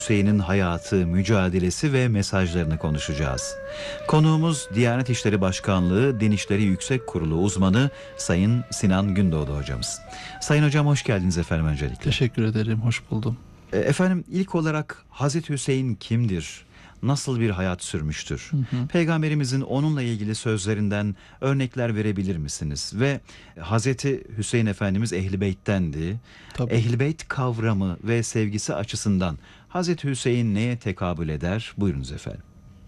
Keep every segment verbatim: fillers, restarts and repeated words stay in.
Hüseyin'in hayatı, mücadelesi ve mesajlarını konuşacağız. Konuğumuz Diyanet İşleri Başkanlığı Din İşleri Yüksek Kurulu uzmanı Sayın Sinan Gündoğdu hocamız. Sayın hocam hoş geldiniz efendim öncelikle. Teşekkür ederim, hoş buldum. Efendim ilk olarak Hazreti Hüseyin kimdir? Nasıl bir hayat sürmüştür? Hı hı. Peygamberimizin onunla ilgili sözlerinden örnekler verebilir misiniz? Ve Hazreti Hüseyin Efendimiz Ehl-i Beyt'tendi. Tabii. Ehl-i Beyt kavramı ve sevgisi açısından Hazreti Hüseyin neye tekabül eder? Buyurunuz efendim.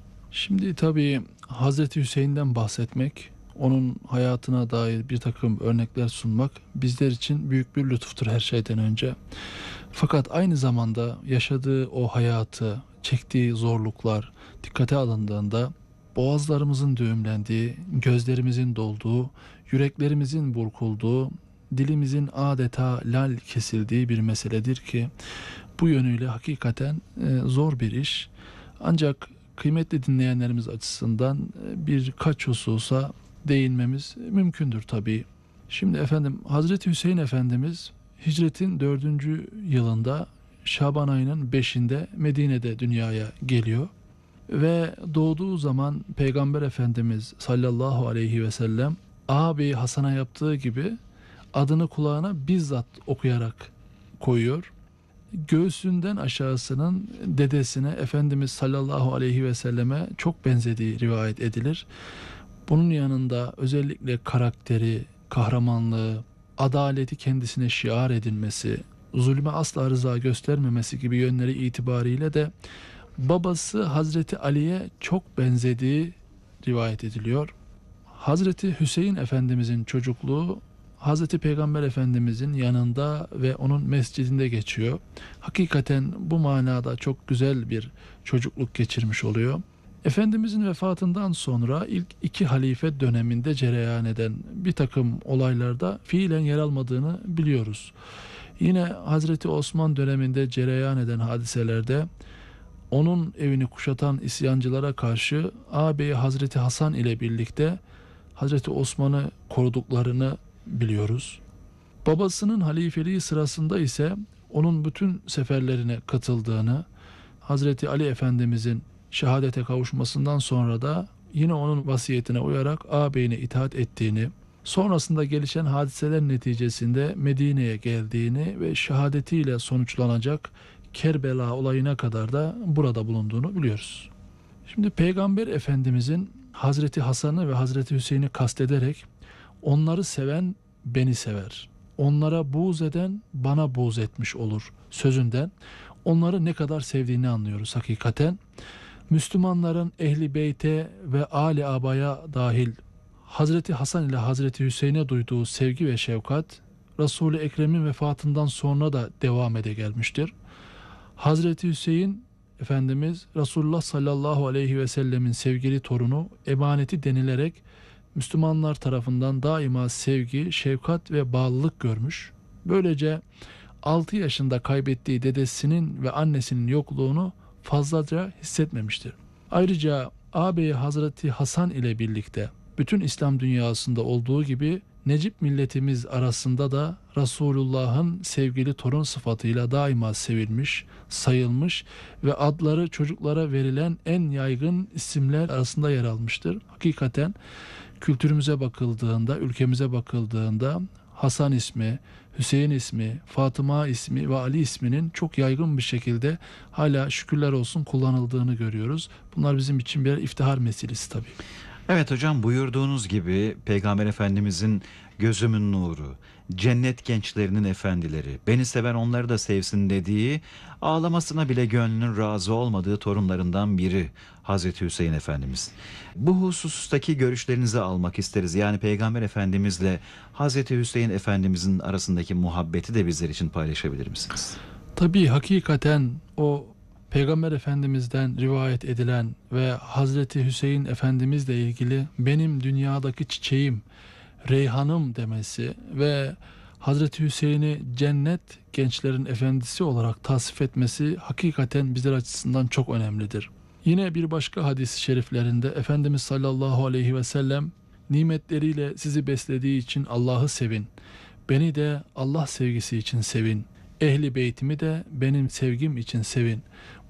Şimdi tabii Hazreti Hüseyin'den bahsetmek, onun hayatına dair bir takım örnekler sunmak bizler için büyük bir lütuftur her şeyden önce. Fakat aynı zamanda yaşadığı o hayatı, çektiği zorluklar dikkate alındığında boğazlarımızın düğümlendiği, gözlerimizin dolduğu, yüreklerimizin burkulduğu, dilimizin adeta lal kesildiği bir meseledir ki bu yönüyle hakikaten e, zor bir iş. Ancak kıymetli dinleyenlerimiz açısından e, birkaç hususa değinmemiz mümkündür tabii. Şimdi efendim Hazreti Hüseyin Efendimiz hicretin dördüncü yılında Şaban ayının beşinde Medine'de dünyaya geliyor. Ve doğduğu zaman Peygamber Efendimiz sallallahu aleyhi ve sellem ağabeyi Hasan'a yaptığı gibi adını kulağına bizzat okuyarak koyuyor. Göğsünden aşağısının dedesine Efendimiz sallallahu aleyhi ve selleme çok benzediği rivayet edilir. Bunun yanında özellikle karakteri, kahramanlığı, adaleti kendisine şiar edinmesi, zulme asla rıza göstermemesi gibi yönleri itibariyle de babası Hazreti Ali'ye çok benzediği rivayet ediliyor. Hazreti Hüseyin Efendimizin çocukluğu Hazreti Peygamber Efendimizin yanında ve onun mescidinde geçiyor. Hakikaten bu manada çok güzel bir çocukluk geçirmiş oluyor. Efendimizin vefatından sonra ilk iki halife döneminde cereyan eden bir takım olaylarda fiilen yer almadığını biliyoruz. Yine Hazreti Osman döneminde cereyan eden hadiselerde onun evini kuşatan isyancılara karşı ağabeyi Hazreti Hasan ile birlikte Hazreti Osman'ı koruduklarını biliyoruz. Babasının halifeliği sırasında ise onun bütün seferlerine katıldığını, Hazreti Ali Efendimizin şehadete kavuşmasından sonra da yine onun vasiyetine uyarak ağabeyine itaat ettiğini, sonrasında gelişen hadiseler neticesinde Medine'ye geldiğini ve şehadetiyle sonuçlanacak Kerbela olayına kadar da burada bulunduğunu biliyoruz. Şimdi Peygamber Efendimizin Hazreti Hasan'ı ve Hazreti Hüseyin'i kastederek onları seven beni sever, onlara buğz eden bana buğz etmiş olur sözünden onları ne kadar sevdiğini anlıyoruz hakikaten. Müslümanların Ehl-i Beyt'e ve Ali Aba'ya dahil Hazreti Hasan ile Hazreti Hüseyin'e duyduğu sevgi ve şefkat Resul-i Ekrem'in vefatından sonra da devam ede gelmiştir. Hazreti Hüseyin Efendimiz Resulullah sallallahu aleyhi ve sellemin sevgili torunu, emaneti denilerek Müslümanlar tarafından daima sevgi, şefkat ve bağlılık görmüş. Böylece altı yaşında kaybettiği dedesinin ve annesinin yokluğunu fazlaca hissetmemiştir. Ayrıca ağabeyi Hazreti Hasan ile birlikte bütün İslam dünyasında olduğu gibi Necip milletimiz arasında da Resulullah'ın sevgili torun sıfatıyla daima sevilmiş, sayılmış ve adları çocuklara verilen en yaygın isimler arasında yer almıştır. Hakikaten kültürümüze bakıldığında, ülkemize bakıldığında Hasan ismi, Hüseyin ismi, Fatıma ismi ve Ali isminin çok yaygın bir şekilde hala şükürler olsun kullanıldığını görüyoruz. Bunlar bizim için bir iftihar meselesi tabii. Evet hocam, buyurduğunuz gibi Peygamber Efendimizin gözümün nuru, cennet gençlerinin efendileri, beni seven onları da sevsin dediği, ağlamasına bile gönlünün razı olmadığı torunlarından biri Hazreti Hüseyin Efendimiz. Bu husustaki görüşlerinizi almak isteriz. Yani Peygamber Efendimizle Hazreti Hüseyin Efendimizin arasındaki muhabbeti de bizler için paylaşabilir misiniz? Tabii hakikaten o Peygamber Efendimiz'den rivayet edilen ve Hazreti Hüseyin Efendimizle ilgili benim dünyadaki çiçeğim, reyhanım demesi ve Hazreti Hüseyin'i cennet gençlerin efendisi olarak tasvip etmesi hakikaten bizler açısından çok önemlidir. Yine bir başka hadis-i şeriflerinde Efendimiz sallallahu aleyhi ve sellem nimetleriyle sizi beslediği için Allah'ı sevin, beni de Allah sevgisi için sevin, Ehli beytimi de benim sevgim için sevin